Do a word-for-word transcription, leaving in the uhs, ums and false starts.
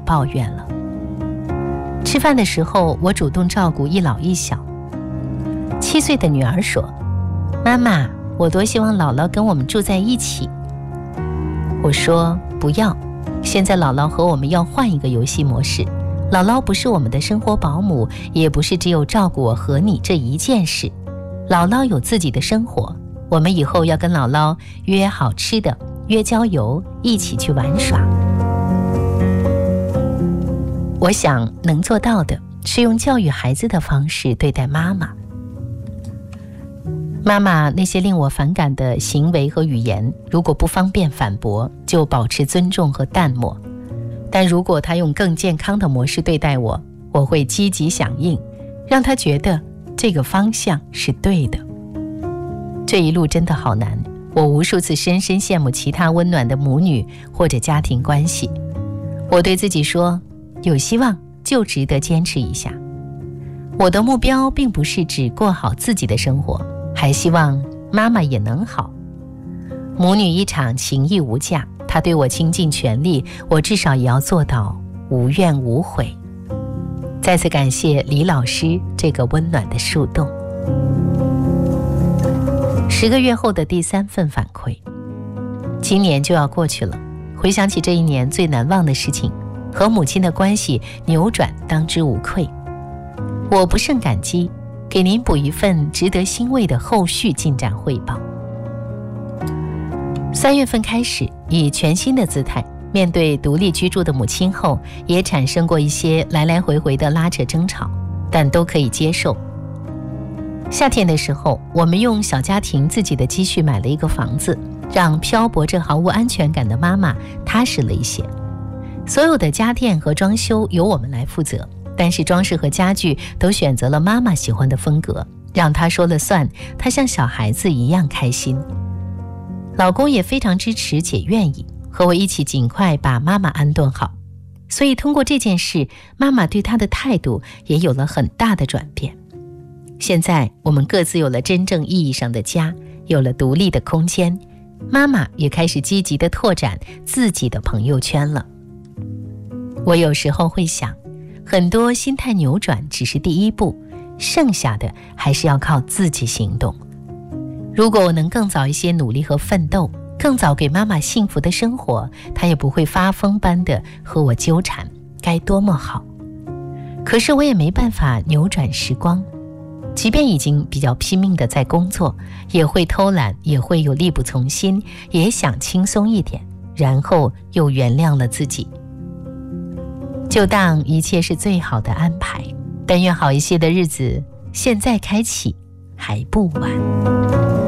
抱怨了。吃饭的时候，我主动照顾一老一小。七岁的女儿说：“妈妈，我多希望姥姥跟我们住在一起。”我说：“不要，现在姥姥和我们要换一个游戏模式。姥姥不是我们的生活保姆，也不是只有照顾我和你这一件事。姥姥有自己的生活，我们以后要跟姥姥约好吃的，约郊游，一起去玩耍。”我想能做到的是用教育孩子的方式对待妈妈。妈妈那些令我反感的行为和语言，如果不方便反驳，就保持尊重和淡漠。但如果她用更健康的模式对待我，我会积极响应，让她觉得这个方向是对的。这一路真的好难，我无数次深深羡慕其他温暖的母女或者家庭关系。我对自己说，有希望就值得坚持一下。我的目标并不是只过好自己的生活，还希望妈妈也能好。母女一场，情义无价，她对我倾尽全力，我至少也要做到无怨无悔。再次感谢李老师这个温暖的树洞。十个月后的第三份反馈，今年就要过去了，回想起这一年最难忘的事情，和母亲的关系扭转当之无愧。我不胜感激，给您补一份值得欣慰的后续进展汇报。三月份开始，以全新的姿态面对独立居住的母亲后，也产生过一些来来回回的拉扯争吵，但都可以接受。夏天的时候，我们用小家庭自己的积蓄买了一个房子，让漂泊着毫无安全感的妈妈踏实了一些。所有的家电和装修由我们来负责，但是装饰和家具都选择了妈妈喜欢的风格，让她说了算，她像小孩子一样开心。老公也非常支持且愿意和我一起尽快把妈妈安顿好，所以通过这件事，妈妈对她的态度也有了很大的转变。现在我们各自有了真正意义上的家，有了独立的空间，妈妈也开始积极地拓展自己的朋友圈了。我有时候会想，很多心态扭转只是第一步，剩下的还是要靠自己行动。如果我能更早一些努力和奋斗，更早给妈妈幸福的生活，她也不会发疯般的和我纠缠，该多么好。可是我也没办法扭转时光，即便已经比较拼命的在工作，也会偷懒，也会有力不从心，也想轻松一点，然后又原谅了自己。就当一切是最好的安排，但愿好一些的日子现在开启还不晚。